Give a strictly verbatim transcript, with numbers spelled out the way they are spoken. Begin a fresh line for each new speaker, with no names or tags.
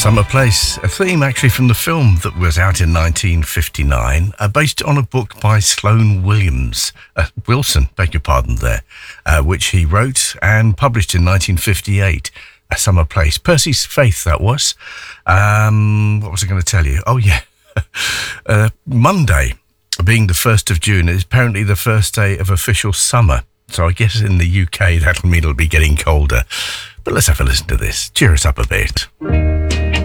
Summer Place, a theme actually from the film that was out in nineteen fifty-nine, uh, based on a book by Sloan Williams, uh, Wilson, beg your pardon there, uh, which he wrote and published in nineteen fifty-eight, A Summer Place. Percy's Faith, that was. Um, what was I going to tell you? Oh, yeah. uh, Monday, being the first of June, is apparently the first day of official summer. So I guess in the U K that'll mean it'll be getting colder. But let's have a listen to this. Cheer us up a bit.